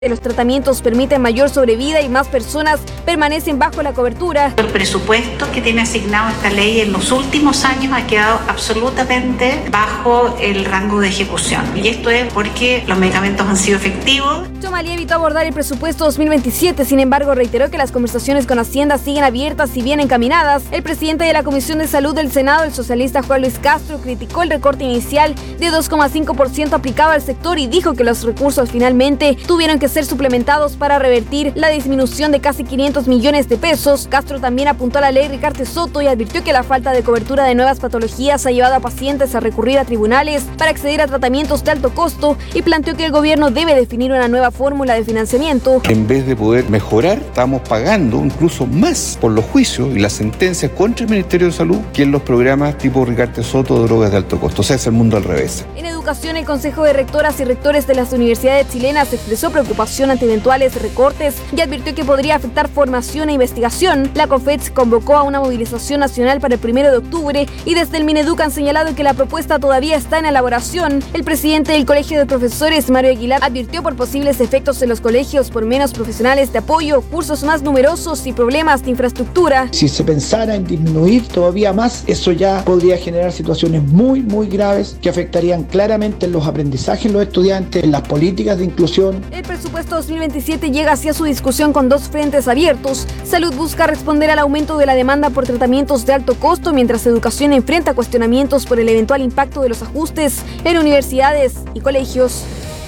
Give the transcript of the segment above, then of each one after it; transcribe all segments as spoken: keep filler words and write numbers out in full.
Los tratamientos permiten mayor sobrevida y más personas permanecen bajo la cobertura. El presupuesto que tiene asignado esta ley en los últimos años ha quedado absolutamente bajo el rango de ejecución. Y esto es porque los medicamentos han sido efectivos. Chomalí evitó abordar el presupuesto dos mil veintisiete, sin embargo reiteró que las conversaciones con Hacienda siguen abiertas y bien encaminadas. El presidente de la Comisión de Salud del Senado, el socialista Juan Luis Castro, criticó el recorte inicial de dos coma cinco por ciento aplicado al sector y dijo que los recursos finalmente tuvieron que ser suplementados para revertir la disminución de casi quinientos millones de pesos. Castro también apuntó a la ley Ricardo Soto y advirtió que la falta de cobertura de nuevas patologías ha llevado a pacientes a recurrir a tribunales para acceder a tratamientos de alto costo y planteó que el gobierno debe definir una nueva fórmula de financiamiento. En vez de poder mejorar, estamos pagando incluso más por los juicios y las sentencias contra el Ministerio de Salud que en los programas tipo Ricardo Soto de drogas de alto costo. O sea, es el mundo al revés. En educación, el Consejo de Rectoras y Rectores de las universidades chilenas expresó preocupación ante eventuales recortes y advirtió que podría afectar formación e investigación. La COFETS convocó a una movilización nacional para el primero de octubre y desde el Mineduc han señalado que la propuesta todavía está en elaboración. El presidente del Colegio de Profesores, Mario Aguilar, advirtió por posibles efectos en los colegios por menos profesionales de apoyo, cursos más numerosos y problemas de infraestructura. Si se pensara en disminuir todavía más, eso ya podría generar situaciones muy, muy graves que afectarían claramente en los aprendizajes de los estudiantes, en las políticas de inclusión. El presupuesto dos mil veintisiete llega hacia su discusión con dos frentes abiertos. Salud busca responder al aumento de la demanda por tratamientos de alto costo, mientras Educación enfrenta cuestionamientos por el eventual impacto de los ajustes en universidades y colegios.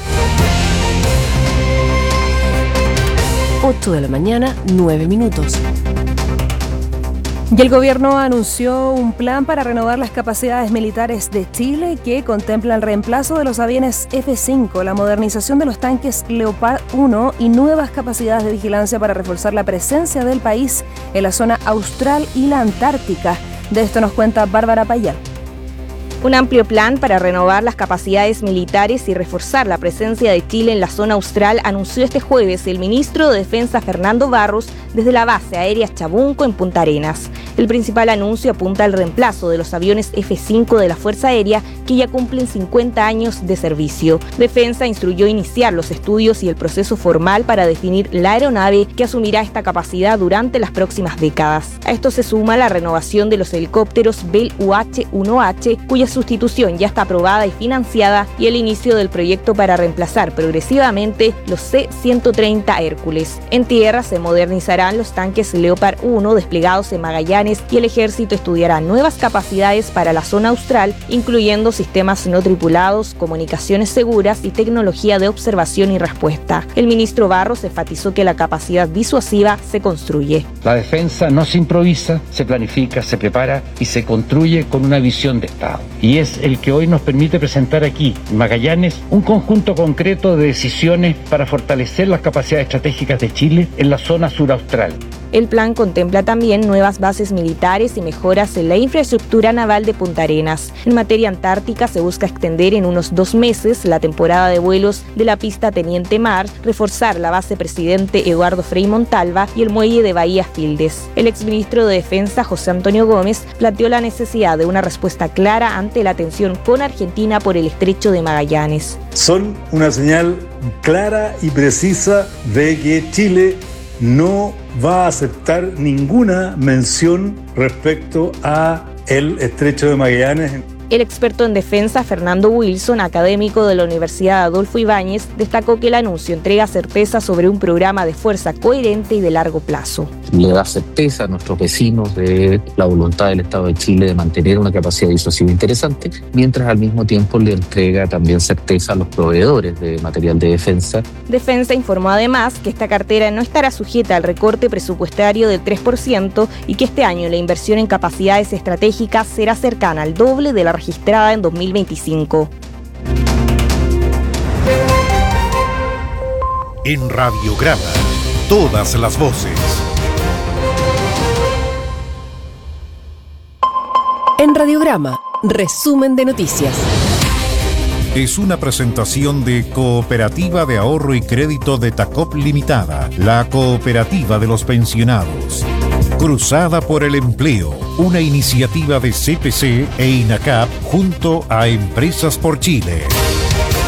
ocho de la mañana, nueve minutos. Y el gobierno anunció un plan para renovar las capacidades militares de Chile que contempla el reemplazo de los aviones F cinco, la modernización de los tanques Leopard uno y nuevas capacidades de vigilancia para reforzar la presencia del país en la zona austral y la Antártica. De esto nos cuenta Bárbara Payán. Un amplio plan para renovar las capacidades militares y reforzar la presencia de Chile en la zona austral anunció este jueves el ministro de Defensa Fernando Barros desde la base aérea Chabunco en Punta Arenas. El principal anuncio apunta al reemplazo de los aviones F cinco de la Fuerza Aérea que ya cumplen cincuenta años de servicio. Defensa instruyó iniciar los estudios y el proceso formal para definir la aeronave que asumirá esta capacidad durante las próximas décadas. A esto se suma la renovación de los helicópteros Bell U H uno H, cuya sustitución ya está aprobada y financiada, y el inicio del proyecto para reemplazar progresivamente los C ciento treinta Hércules. En tierra se modernizarán los tanques Leopard uno desplegados en Magallanes y el ejército estudiará nuevas capacidades para la zona austral, incluyendo sistemas no tripulados, comunicaciones seguras y tecnología de observación y respuesta. El ministro Barros enfatizó que la capacidad disuasiva se construye. La defensa no se improvisa, se planifica, se prepara y se construye con una visión de Estado. Y es el que hoy nos permite presentar aquí, en Magallanes, un conjunto concreto de decisiones para fortalecer las capacidades estratégicas de Chile en la zona suraustral. El plan contempla también nuevas bases militares y mejoras en la infraestructura naval de Punta Arenas. En materia antártica se busca extender en unos dos meses la temporada de vuelos de la pista Teniente Mar, reforzar la base Presidente Eduardo Frei Montalva y el muelle de Bahía Fildes. El exministro de Defensa, José Antonio Gómez, planteó la necesidad de una respuesta clara ante la tensión con Argentina por el estrecho de Magallanes. Son una señal clara y precisa de que Chile no va a aceptar ninguna mención respecto a el estrecho de Magallanes. El experto en defensa, Fernando Wilson, académico de la Universidad Adolfo Ibáñez, destacó que el anuncio entrega certeza sobre un programa de fuerza coherente y de largo plazo. Le da certeza a nuestros vecinos de la voluntad del Estado de Chile de mantener una capacidad disuasiva interesante, mientras al mismo tiempo le entrega también certeza a los proveedores de material de defensa. Defensa informó además que esta cartera no estará sujeta al recorte presupuestario del tres por ciento y que este año la inversión en capacidades estratégicas será cercana al doble de la registrada en dos mil veinticinco. En Radiograma, todas las voces. En Radiograma, resumen de noticias. Es una presentación de Cooperativa de Ahorro y Crédito de Tacop Limitada, la cooperativa de los pensionados. Cruzada por el Empleo, una iniciativa de C P C e INACAP junto a Empresas por Chile.